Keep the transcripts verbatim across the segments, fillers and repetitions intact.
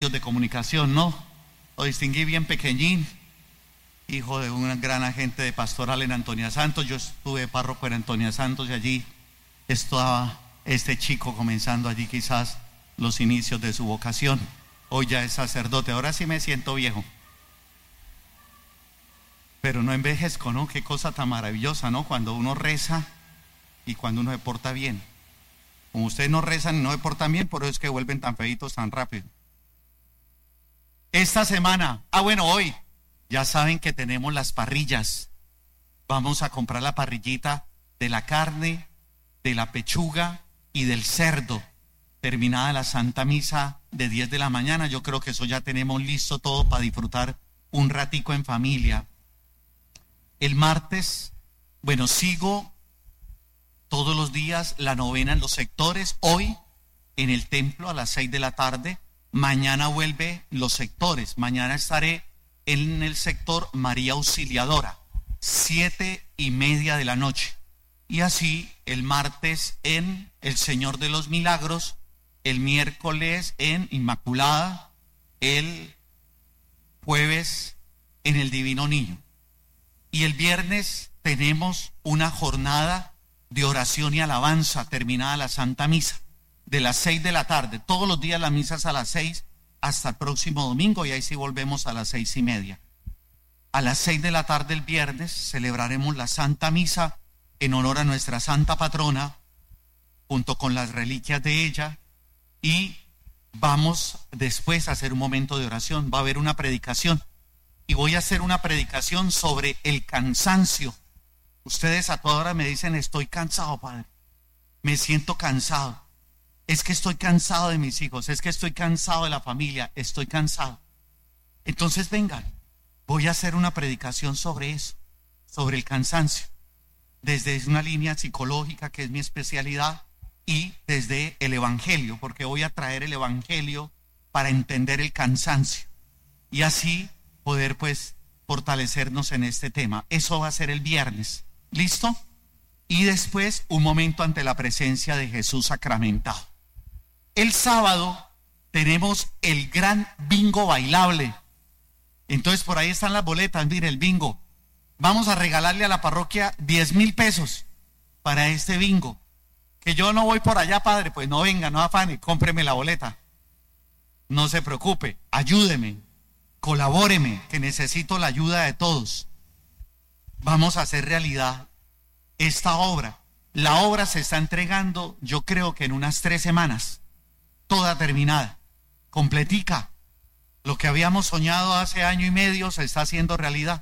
medios de comunicación, ¿no? Lo distinguí bien pequeñín, hijo de un gran agente de pastoral en Antonia Santos. Yo estuve párroco en Antonia Santos y allí estaba este chico comenzando allí quizás los inicios de su vocación. Hoy ya es sacerdote. Ahora sí me siento viejo, pero no envejezco, ¿no? Qué cosa tan maravillosa, ¿no? Cuando uno reza y cuando uno se porta bien. Como ustedes no rezan y no se portan bien, por eso es que vuelven tan feitos tan rápido. Esta semana, ah bueno, hoy, ya saben que tenemos las parrillas. Vamos a comprar la parrillita de la carne, de la pechuga y del cerdo. Terminada la Santa Misa de diez de la mañana, yo creo que eso ya tenemos listo todo para disfrutar un ratico en familia. El martes, bueno, sigo todos los días la novena en los sectores. Hoy en el templo a las seis de la tarde. Mañana vuelve los sectores. Mañana estaré en el sector María Auxiliadora, siete y media de la noche. Y así el martes en el Señor de los Milagros, el miércoles en Inmaculada, el jueves en el Divino Niño. Y el viernes tenemos una jornada de oración y alabanza terminada la Santa Misa, de las seis de la tarde. Todos los días las misas a las seis hasta el próximo domingo, y ahí sí volvemos a las seis y media. A las seis de la tarde el viernes celebraremos la Santa Misa en honor a nuestra Santa Patrona, junto con las reliquias de ella, y vamos después a hacer un momento de oración. Va a haber una predicación, y voy a hacer una predicación sobre el cansancio. Ustedes a toda hora me dicen: estoy cansado, padre, me siento cansado, es que estoy cansado de mis hijos, es que estoy cansado de la familia, estoy cansado. Entonces vengan, voy a hacer una predicación sobre eso, sobre el cansancio, desde una línea psicológica que es mi especialidad, y desde el Evangelio, porque voy a traer el Evangelio para entender el cansancio y así poder pues fortalecernos en este tema. Eso va a ser el viernes, ¿listo? Y después un momento ante la presencia de Jesús sacramentado. El sábado tenemos el gran bingo bailable. Entonces por ahí están las boletas, mire el bingo. Vamos a regalarle a la parroquia diez mil pesos para este bingo. Que yo no voy por allá, padre, pues no venga, no afane, cómpreme la boleta. No se preocupe, ayúdeme, colabóreme, que necesito la ayuda de todos. Vamos a hacer realidad esta obra. La obra se está entregando, yo creo que en unas tres semanas, toda terminada, completica. Lo que habíamos soñado hace año y medio se está haciendo realidad.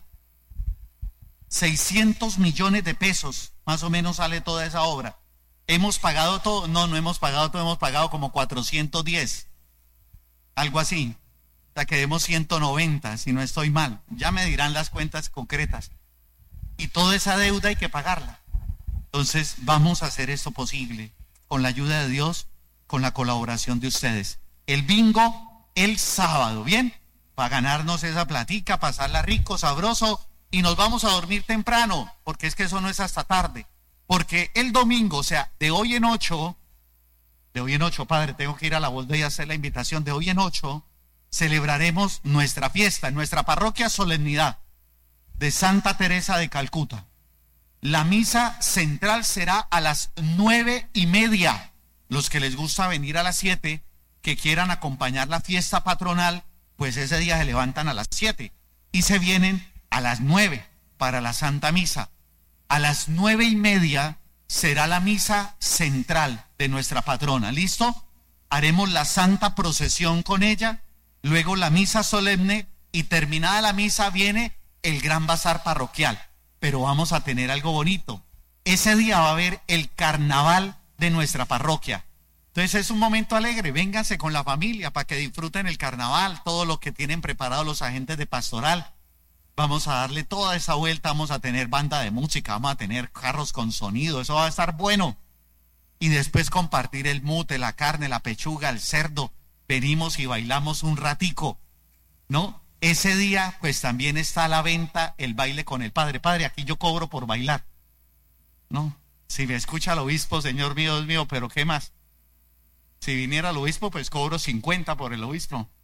seiscientos millones de pesos, más o menos sale toda esa obra. ¿Hemos pagado todo? No, no hemos pagado todo, hemos pagado como cuatrocientos diez, algo así. O sea, que demos ciento noventa, si no estoy mal. Ya me dirán las cuentas concretas. Y toda esa deuda hay que pagarla. Entonces vamos a hacer esto posible, con la ayuda de Dios, con la colaboración de ustedes. El bingo el sábado, ¿bien? Para ganarnos esa platica, pasarla rico, sabroso, y nos vamos a dormir temprano, porque es que eso no es hasta tarde. Porque el domingo, o sea, de hoy en ocho, de hoy en ocho, padre, tengo que ir a la Volta y hacer la invitación, de hoy en ocho, celebraremos nuestra fiesta, en nuestra parroquia solemnidad de Santa Teresa de Calcuta. La misa central será a las nueve y media. Los que les gusta venir a las siete, que quieran acompañar la fiesta patronal, pues ese día se levantan a las siete y se vienen a las nueve para la Santa Misa. A las nueve y media será la misa central de nuestra patrona. ¿Listo? Haremos la santa procesión con ella, luego la misa solemne, y terminada la misa viene el gran bazar parroquial. Pero vamos a tener algo bonito. Ese día va a haber el carnaval de nuestra parroquia. Entonces es un momento alegre. Vénganse con la familia para que disfruten el carnaval, todo lo que tienen preparado los agentes de pastoral. Vamos a darle toda esa vuelta, vamos a tener banda de música, vamos a tener carros con sonido, eso va a estar bueno. Y después compartir el mute, la carne, la pechuga, el cerdo. Venimos y bailamos un ratico, ¿no? Ese día pues también está a la venta el baile con el padre. Padre, aquí yo cobro por bailar, ¿no? Si me escucha el obispo, Señor mío, Dios mío, pero ¿qué más? Si viniera el obispo, pues cobro cincuenta por el obispo.